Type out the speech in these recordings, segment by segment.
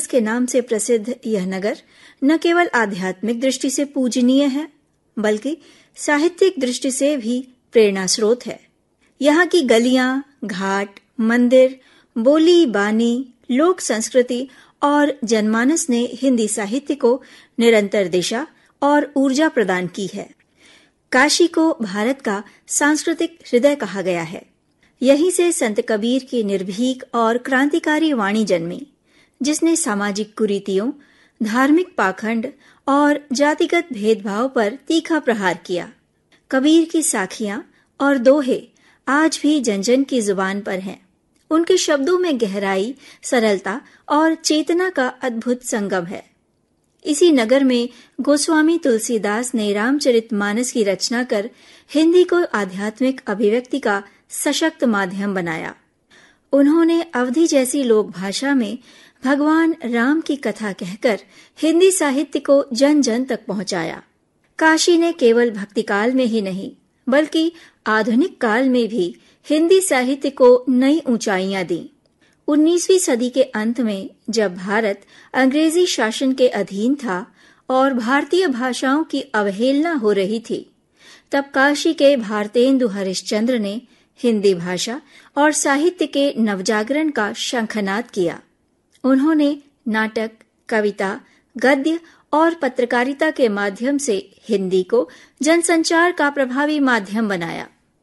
के नाम से प्रसिद्ध यह नगर न केवल आध्यात्मिक दृष्टि से पूजनीय है, बल्कि साहित्यिक दृष्टि से भी प्रेरणा स्रोत है। यहाँ की गलियां, घाट, मंदिर, बोली बानी, लोक संस्कृति और जनमानस ने हिंदी साहित्य को निरंतर दिशा और ऊर्जा प्रदान की है। काशी को भारत का सांस्कृतिक हृदय कहा गया है। यहीं से संत कबीर की निर्भीक और क्रांतिकारी वाणी जन्मी, जिसने सामाजिक कुरीतियों, धार्मिक पाखंड और जातिगत भेदभाव पर तीखा प्रहार किया। कबीर की साखियां और दोहे आज भी जन जन की जुबान पर हैं। उनके शब्दों में गहराई, सरलता और चेतना का अद्भुत संगम है। इसी नगर में गोस्वामी तुलसीदास ने रामचरितमानस की रचना कर हिंदी को आध्यात्मिक अभिव्यक्ति का सशक्त माध्यम बनाया। उन्होंने अवधी जैसी लोक भाषा में भगवान राम की कथा कहकर हिंदी साहित्य को जन जन तक पहुंचाया। काशी ने केवल भक्तिकाल में ही नहीं, बल्कि आधुनिक काल में भी हिंदी साहित्य को नई ऊंचाइयां दी। 19वीं सदी के अंत में जब भारत अंग्रेजी शासन के अधीन था और भारतीय भाषाओं की अवहेलना हो रही थी, तब काशी के भारतेंदु हरिश्चंद्र ने हिंदी भाषा और साहित्य के नवजागरण का शंखनाद किया। उन्होंने नाटक, कविता, गद्य और पत्रकारिता के माध्यम से हिंदी को जनसंचार का प्रभावी माध्यम बनाया।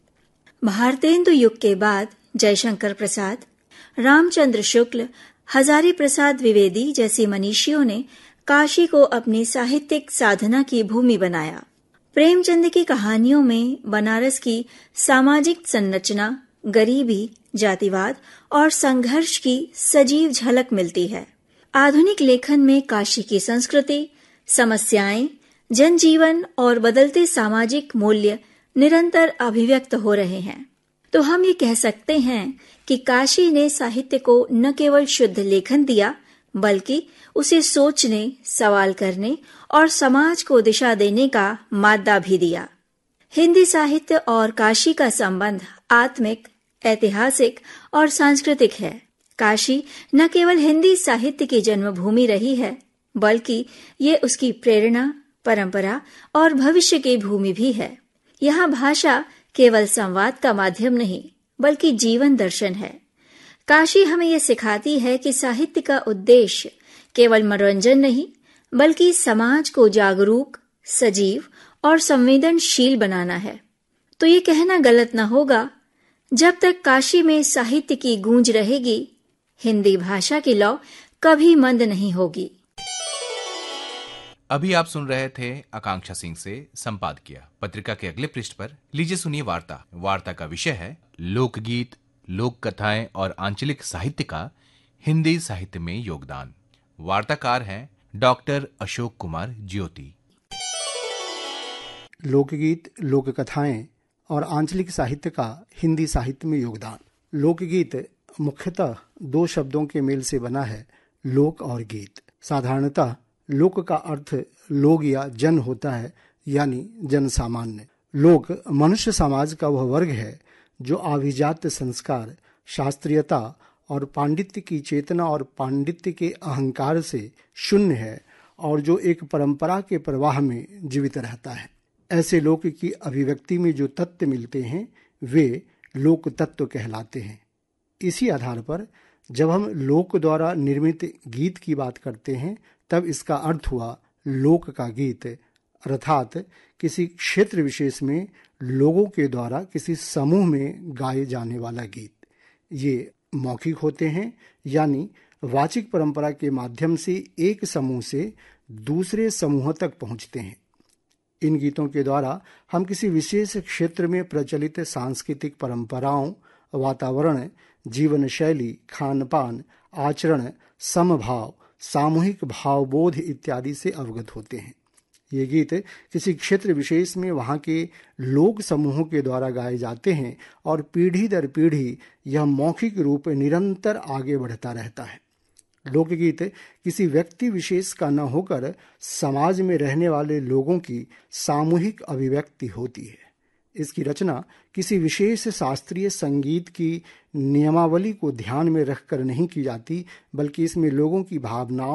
भारतेंदु युग के बाद जयशंकर प्रसाद, रामचंद्र शुक्ल, हजारी प्रसाद द्विवेदी जैसी मनीषियों ने काशी को अपनी साहित्यिक साधना की भूमि बनाया। प्रेमचंद की कहानियों में बनारस की सामाजिक संरचना, गरीबी, जातिवाद और संघर्ष की सजीव झलक मिलती है। आधुनिक लेखन में काशी की संस्कृति, समस्याएं, जनजीवन और बदलते सामाजिक मूल्य निरंतर अभिव्यक्त हो रहे हैं। तो हम ये कह सकते हैं कि काशी ने साहित्य को न केवल शुद्ध लेखन दिया, बल्कि उसे सोचने, सवाल करने और समाज को दिशा देने का मादा भी दिया। हिंदी साहित्य और काशी का संबंध आत्मिक, ऐतिहासिक और सांस्कृतिक है। काशी न केवल हिंदी साहित्य की जन्मभूमि रही है, बल्कि ये उसकी प्रेरणा, परंपरा और भविष्य की भूमि भी है। यहाँ भाषा केवल संवाद का माध्यम नहीं, बल्कि जीवन दर्शन है। काशी हमें यह सिखाती है कि साहित्य का उद्देश्य केवल मनोरंजन नहीं, बल्कि समाज को जागरूक, सजीव और संवेदनशील बनाना है। तो ये कहना गलत न होगा, जब तक काशी में साहित्य की गूंज रहेगी, हिंदी भाषा की लौ कभी मंद नहीं होगी। अभी आप सुन रहे थे आकांक्षा सिंह से संपादकीय। पत्रिका के अगले पृष्ठ पर लीजिए सुनिए वार्ता। वार्ता का विषय है लोकगीत, लोक कथाएं और आंचलिक साहित्य का हिंदी साहित्य में योगदान। वार्ताकार हैं डॉक्टर अशोक कुमार ज्योति। लोकगीत, लोक कथाएं और आंचलिक साहित्य का हिंदी साहित्य में योगदान। लोकगीत मुख्यतः दो शब्दों के मेल से बना है, लोक और गीत। साधारणतः लोक का अर्थ लोग या जन होता है, यानी जन सामान्य। लोक मनुष्य समाज का वह वर्ग है जो अभिजात संस्कार, शास्त्रीयता और पांडित्य की चेतना और पांडित्य के अहंकार से शून्य है और जो एक परंपरा के प्रवाह में जीवित रहता है। ऐसे लोक की अभिव्यक्ति में जो तत्व मिलते हैं वे लोक तत्व कहलाते हैं। इसी आधार पर जब हम लोक द्वारा निर्मित गीत की बात करते हैं, तब इसका अर्थ हुआ लोक का गीत, अर्थात किसी क्षेत्र विशेष में लोगों के द्वारा किसी समूह में गाए जाने वाला गीत। ये मौखिक होते हैं, यानी वाचिक परंपरा के माध्यम से एक समूह से दूसरे समूह तक पहुंचते हैं। इन गीतों के द्वारा हम किसी विशेष क्षेत्र में प्रचलित सांस्कृतिक परंपराओं, वातावरण, जीवन शैली, खान पान, आचरण, समभाव, सामूहिक भावबोध इत्यादि से अवगत होते हैं। ये गीत किसी क्षेत्र विशेष में वहाँ के लोक समूहों के द्वारा गाए जाते हैं और पीढ़ी दर पीढ़ी यह मौखिक रूप निरंतर आगे बढ़ता रहता है। लोकगीत किसी व्यक्ति विशेष का न होकर समाज में रहने वाले लोगों की सामूहिक अभिव्यक्ति होती है। इसकी रचना किसी विशेष शास्त्रीय संगीत की नियमावली को ध्यान में रखकर नहीं की जाती, बल्कि इसमें लोगों की भावनाओं